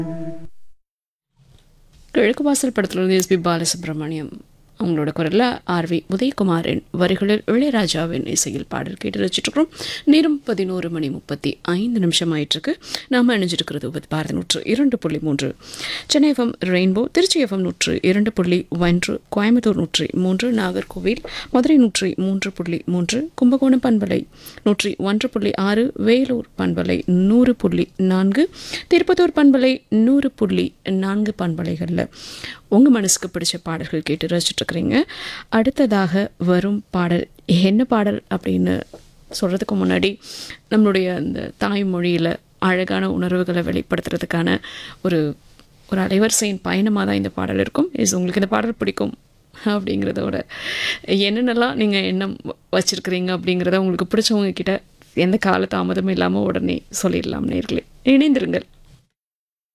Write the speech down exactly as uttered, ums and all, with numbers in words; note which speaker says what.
Speaker 1: கிழக்கு வாசல் படத்திலிருந்து எஸ்பி பாலசுப்ரமணியம் அவங்களோட குரலில் ஆர்வி உதயகுமாரின் வரிகளில் இளையராஜாவின் இசையில் பாடல் கேட்டு ரசிச்சிட்ருக்கிறோம். நேரம் பதினோரு மணி முப்பத்தி ஐந்து நிமிஷம் ஆயிட்டிருக்கு. நாம் அணிஞ்சிருக்கிறது உபத் பாரதி நூற்று இரண்டு புள்ளி மூன்று Chennai FM rainbow, Trichy FM நூற்று இரண்டு புள்ளி ஒன்று, கோயம்புத்தூர் நூற்றி மூன்று, நாகர்கோவில், மதுரை நூற்றி மூன்று புள்ளி மூன்று, கும்பகோணம் பண்பலை நூற்றி ஒன்று புள்ளி ஆறு, வேலூர் பண்பலை நூறு புள்ளி நான்கு, திருப்பத்தூர் பண்பலை நூறு புள்ளி நான்கு பண்பலைகளில் உங்கள் மனசுக்கு பிடிச்ச பாடல்கள் கேட்டு ரசிச்சுட்ருக்குறீங்க. அடுத்ததாக வரும் பாடல் என்ன பாடல் அப்படின்னு சொல்கிறதுக்கு முன்னாடி நம்மளுடைய அந்த தாய்மொழியில் அழகான உணர்வுகளை வெளிப்படுத்துறதுக்கான ஒரு ஒரு அலைவரிசையின் பயணமாக தான் இந்த பாடல் இருக்கும். இஸ் உங்களுக்கு இந்த பாடல் பிடிக்கும் அப்படிங்கிறதோட என்னென்னலாம் நீங்கள் எண்ணம் வச்சுருக்கிறீங்க அப்படிங்கிறத உங்களுக்கு பிடிச்சவங்க கிட்ட எந்த கால தாமதமும் இல்லாமல் உடனே சொல்லிடலாம். நேர்களே இணைந்திருங்கள்.